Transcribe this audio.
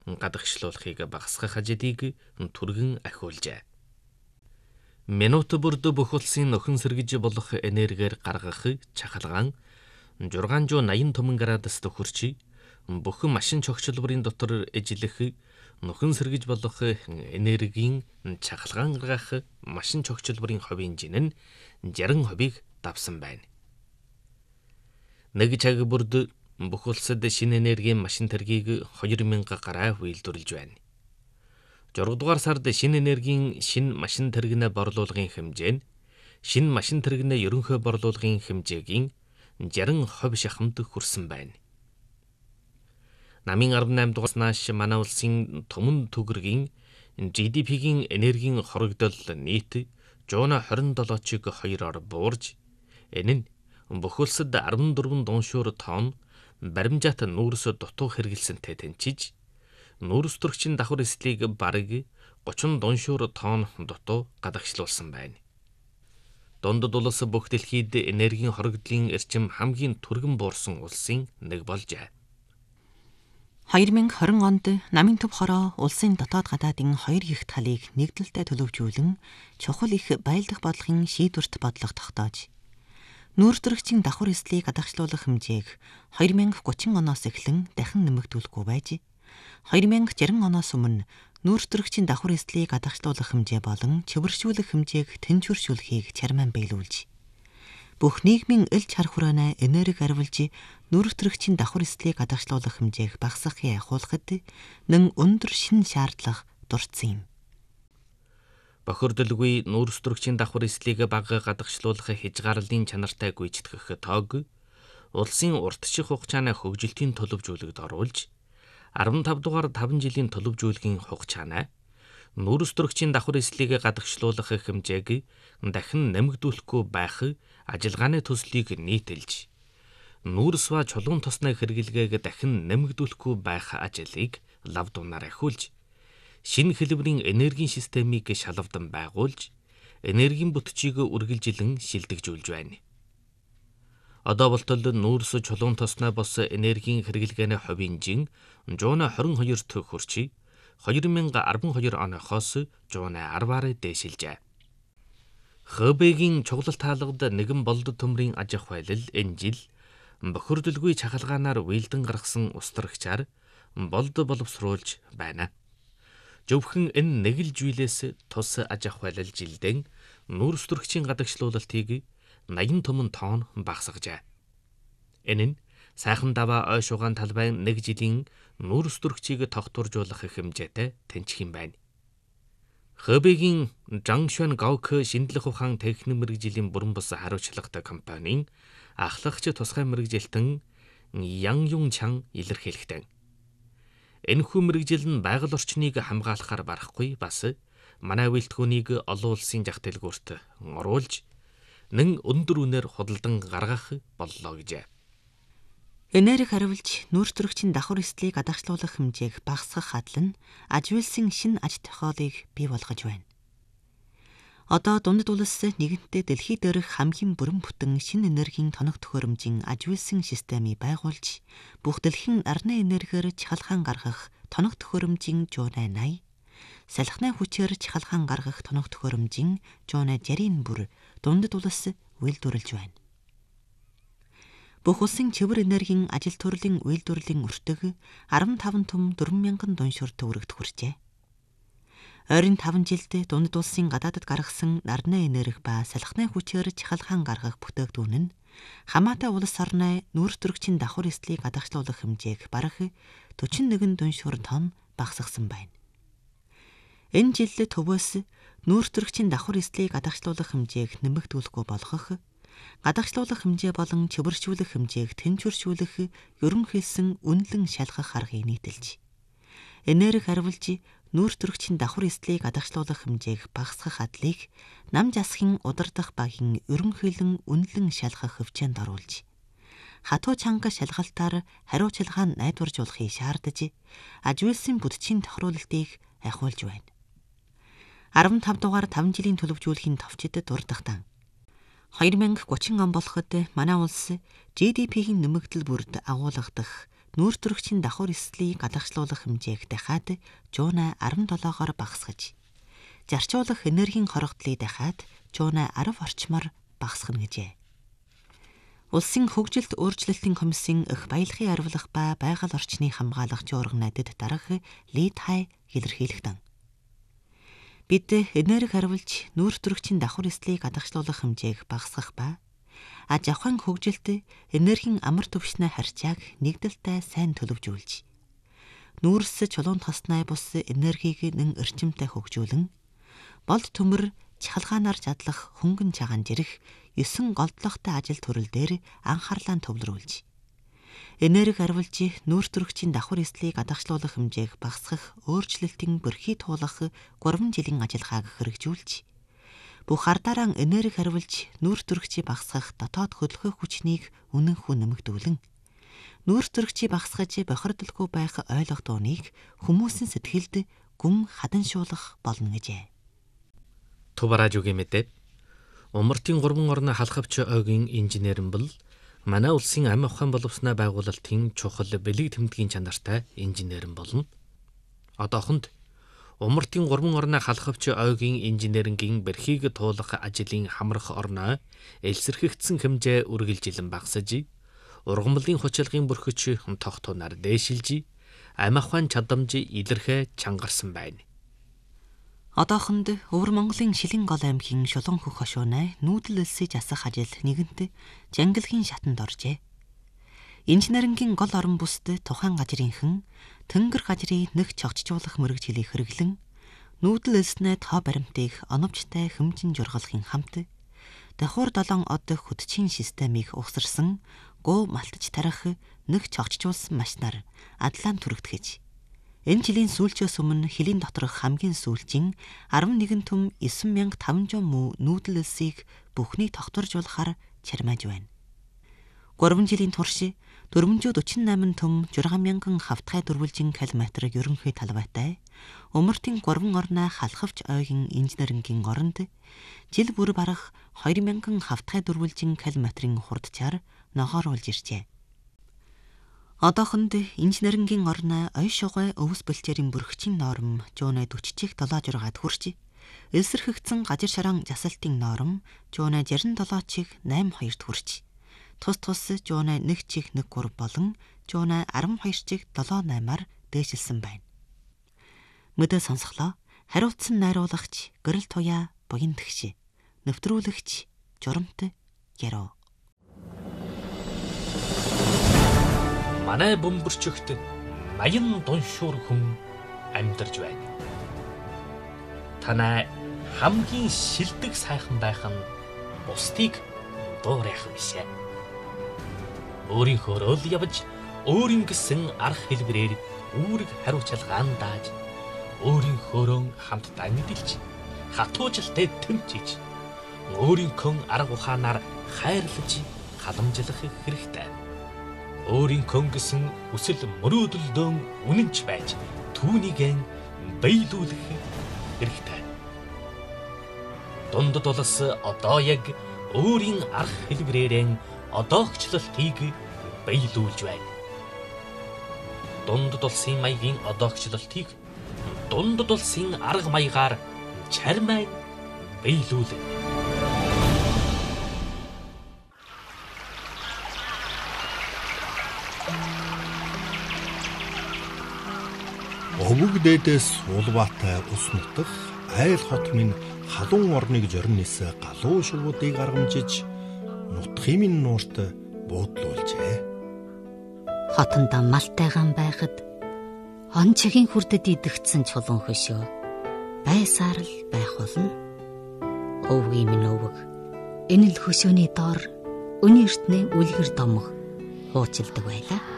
гадагшлуулахыг багасгах ажлыг түргэн ахиулжээ. Минут бүрд бүх улсын нөхөн сэргэж болох энергиэр гаргах чахалгаан 680 түмэн градуст хүрч бүх машин чогцлборын дотор эжлэх нөхөн сэргэж болох энергийн чахалгаан гаргах машин чогцлборын хувийн жин нь 60% давсан байна. Нэг цаг бүрд бүх улсад шинэ энергийн машин тэргийг 2000 гараа үйлдвэрлэж байна. 6 дугаар сард шинэ энергийн шинэ машин тэрэгнээ борлуулгын хэмжээ нь шинэ машин тэрэгнээ ерөнхий борлуулгын хэмжээгийн 60% шахамд хүрсэн байна. Намын 18 дугаараас нааш манай улсын түмэн төгрөгийн GDP-гийн энергийн хорогдол нийт 127-ыг 2-оор буурж, энэ нь бүх улсад 14 дуншуур тонн баримжаат нүүрс дутуу хэрэгэлсэнтэй тэнцэж, нүүрс төрөгчийн давхар эслийг бараг 30 дуншуур тонн дутуу гадагшлуулсан байна. Дундад улс бүх дэлхийд энергийн хорогдлын эрчим хамгийн түргэн буурсан улсын нэг болжээ. 2020 онд намын төв хороо улсын дотоод гадаадын хоёр их талыг нэгдэлтэй төлөвжүүлэн чухал их байлдах бодлогын шийдвэрт бодлого тогтоож, нүүрс төрөгчийн давхар эслийг гадагшлуулах хэмжээг 2030 оноос эхлэн дахин нэмэгдүүлэхгүй байж, 2060 оноос өмнө нүүрс төрөгчийн давхар эслийг гадагшлуулах хэмжээ болон чөвөршүүлэх хэмжээг тэнцвэршүүлэхийг чармаан биелүүлж, бүх нийгмийн элч хар хураанаа энерги арвилж нүүрс төрөгчийн давхар эслийг гадагшлуулах хэмжээг багасгахыг ахиулахад нэн өндөр шин шаардлага дурдсан юм. Бохирдолгүй нүүрс төрөгчийн давхар эслийг бага гадагшлуулах хязгаарлалын чанартай гүйцэтгэх тоог улсын уртших хугацааны хөгжилтийн төлөвжүүлэгт оруулж, 15 дугаар 5 жилийн төлөвжүүлгийн хугацаанаа нүүрс төрөгчийн давхар эслийг гадагшлуулах хэмжээг дахин нэмэгдүүлэхгүй байх ажиллагааны төслийг нийтэлж, нүүрс ба чулуун тосны хэрэглэгээг дахин нэмэгдүүлэхгүй байх ажлыг лав дунаар ахиулж, шинэ хэлбэрийн энергийн системийг шалавдан байгуулж, энергийн бүтцийг үргэлжилэн шилдэгжүүлж байна. Одоо болтол нүүрс чулуун тосны бос энергийн хэрэглгээний хувийн жин 122-т хүрч 2012 оноохоос 110-аар дээшилжээ. Хэбэгийн чуглал таалгад нэгэн болд төмрийн аж ахуй аялал энэ жил бохирдолгүй чахалгаанаар уйлдан гаргасан устрагчаар болд боловсруулж байна. Зөвхөн энэ нэг л жилээс тус аж ахуй аялал жилдээ нүүрс төрөгчийн гадагшлуулалтыг 80 түмэн тонн багасгажээ. Энэ нь сайхан даваа ой шугаан талбай нэг жилийн нүүрс төрөгчийг тогтворжуулах хэмжээтэй тэнцэх юм байна. Хэбэгийн Жангшуан Гаок шинжлэх ухаан техник мэргэжлийн бүрэн бус хариуцлагатай компанийн ахлагч тусгай мэргэжилтэн Ян Юн Чан илэрхийлэхдээ, энэхүү мэргэжил нь байгаль орчныг хамгаалахаар барахгүй бас манай үйлдвэрийг олон улсын зах дэлгүүрт оруулж, нэн өндөр үнээр худалдан гаргах боллоо гэжээ. Энерги хариулж нүүрс төрөгчийн давхар эслийг гадагшлуулах хэмжээг багасгах адил нь аж үйлсийн шинэ аж тохиолыг бий болгож байна. Одоо дундад улс нэгэнтээ дэлхий дээрх хамгийн бүрэн бүтэн шинэ энергийн тоног төхөөрөмжийн аж үйлсийн системийг байгуулж, бүх дэлхийн арны энергиэр чахалгаан гаргах тоног төхөөрөмжийн 180, салхины хүчээр чахалгаан гаргах тоног төхөөрөмжийн 160-ийн бүр дундад улс үйлдвэрлэж байна. Бүх улсын цэвэр энергийн ажил төрлийн үйлдвэрлэлийн өртөг 15 түм 4,000 дуншуур төгрөгт хүрчээ. Ойрын 5 жилд дундад улсын гадаадд гаргасан нарны энерги ба салхины хүчээр чахалгаан гаргах бүтээгдэхүүн нь хамаатай улс орны нүүрс төрөгчийн давхар эслийг гадагшлуулах хэмжээг бараг 41 дуншуур тонн багасгасан байна. Энэ жил төвөөс нүүрс төрөгчийн давхар эслийг гадагшлуулах хэмжээг нэмэгдүүлэхгүй болгох, гадагшлуулах хэмжээ болон чөвөршүүлэх хэмжээг тэнцвэршүүлэх ерөнхийдсөн үнэлэн шалгах аргыг нийтэлж, энерги хариулж нүүрс төрөгчийн давхар эслийг гадагшлуулах хэмжээг багасгах адлыг нам засгийн удирдах багийн ерөнхийлөн үнэлэн шалгах хөвчөөнд оруулж, хатуу чанга шалгалтаар хариуцлагаа найдваржуулахыг шаардаж, аж үйлсийн бүтцийн тохируулалтыг ахиулж байна. 15 дугаар 5 жилийн төлөвжүүлэхийн товчид дурдахтан 2030 он болоход манай улс GDP-ийн нэмэгдэл бүрд агуулгадах нүүр төрөгчийн давхар эслийг гадагшлуулах хэмжээг дахиад 117-оор багасгаж, зарчуулах энергийн хорогдлыг дахиад 110 орчмоор багасгана гэжээ. Улсын хөгжилт өөрчлөлтийн комиссийн их баялагын арвилах ба байгаль орчны хамгаалагч орган найдад дарга Ли Тай илэрхийлэгдэн. Бид энерги хариулж нүүр төрөгчийн давхар эслийг гадагшлуулах хэмжээг багасгах ба аж ахуйн хөгжилд энергийн амар түвшнээ харьцааг нэгдэлтэй сайн төлөвжүүлж, нүүрс чулуун тосноо бус энергийг нэн эрчимтэй хөгжүүлэн, болд төмөр чахалгаанаар чадлах хөнгөн чагаан жирэх 9 голдлогтой ажил төрөл дээр анхаарлаа төвлөрүүлж, энерги хариулж нүүр төрөгчийн давхар эслийг гадагшлуулах хэмжээг багасгах өөрчлөлтийн бүрхий туулах 3 жилийн ажиллагааг хэрэгжүүлж, бүх ардараа энерги хариулж нүүр төрөгчийг багасгах дотоод хөдөлгөөх хүчнийг үнэнхүү нэмэгдүүлэн, нүүр төрөгчийг багасгаж бохирдолгүй байх ойлгох дууныг хүмүүсийн сэтгэлд гүн хаданшуулах болно гэжээ. Тубаражуугийн мэдээ. Умартын 3 орны халхавч ойгийн инженер нь бол манай улсын амь ухаан боловсноо байгуулалтын чухал бэлэг тэмдгийн чанартай инженер нь болно. Одоохонд Умартын 3 орны халхавч ойгийн инженерингийн бэрхийг туулах ажлын хамрах орноо элсэрхэгдсэн хэмжээ үргэлжилэн багасж, ургамлын хүчилгын бүрхэж тогтооноор дээшилж, амь ухаан чадамж илэрхэ чангарсан байна. Одоохонд Өвөр Монголын Шилэн гол аймгийн Шулуун хөх хошуунай нүүдэл элсэж асах ажил нэгэнт жангилгийн шатанд оржээ. Инженерингийн гол орон бүсд тухайн газрынхан тэнгэр газрыг нэг чогчжуулах мэрэгжлийг хэрэглэн, нүүдэл элснээ тоо баримтыг оновчтой хэмжин жургалахын хамт давхар 7 од хөдчийн системийг угсарсан гоо малтаж тарих нэг чогчжуулсан машинаар адлаан түрэгдэхэж, энэ жилийн сүүлчээс өмнө хилийн доторх хамгийн сүүлчийн 11 төм 9500 муу нүүдэл элсийг бүхнийг тогтворжуулахаар чармааж байна. 3 жилийн турш 448 төм 6000 хавтгай дөрвөлжин километрийг ерөнхий талбайтай Умартын 3 орны халхавч ойгийн инженерингийн оронд жил бүр барах 2000 хавтгай дөрвөлжин километрийн хурдчаар ногооруулж иржээ. Одоохонд инженерингийн орны оён шугай өвс бэлчээрийн бүрхчийн ноорм 140-ийг 76-ад хүрч, элсэрхэгдсэн газар шаран засалтын ноорм 167-ийг 82-д хүрч, тус 101-ийг 1.3 болон 112-ийг 7.8-аар дээшилсэн байна. Мэдээ сонсголоо хариуцсан найруулагч гэрэл туяа буян тэгш, нэвтрүүлэгч журамт яруу. Манай бөмбөрчөгт наян дуншуур хүн амьдарч байна. Танай хамгийн шилдэг сайхан байх нь бусдыг дуурайх бишээ. Өөрийнхөө л явж, өөрийн гэсэн арга хэлбэрээр үүрэг хариуцлагаан дааж, өөрийнхөөрөө хамтдаа мэдэлж, хатуужилтай тэмцэж, өөрийнхөө арга ухаанаар хайрлаж, халамжлах хэрэгтэй. Өөрийнхөө гэсэн хүсэл мөрөөдөлдөө үнэнч байж, түүнийг биелүүлэх хэрэгтэй. Дундад улс одоо яг өөрийн арга хэлбэрээр одоогчлолтыг биелүүлж байна. Дундад улсын маягийн одоогчлолтыг дундад улсын арга маягаар чармай биелүүлнэ. Өвөг дээдээс улбаатай ус нутах айл хот минь халуун орныг зорниос галуу шувуудыг аргамжиж нутхын минь нуурт буудлуулжээ. Хотонд малтайгаан байхад онцгийн хүрдэд идэгдсэн чулуун хөшөө байсаар л байх болно. Өвгийн минь өвөг энэ л хөшөөний доор өнөө эртний үлгэр домог хуучилдаг байлаа.